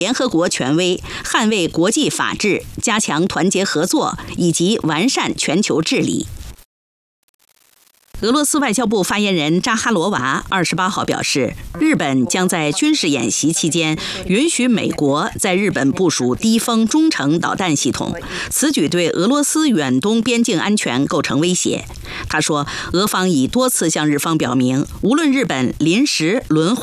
联合国权威，捍卫国际法治，加强团结合作，以及完善全球治理。俄罗斯外交部发言人扎哈罗娃28号表示，日本将在军事演习期间允许美国在日本部署低风中程导弹系统，此举对俄罗斯远东边境安全构成威胁。他说，俄方已多次向日方表明，无论日本临时轮换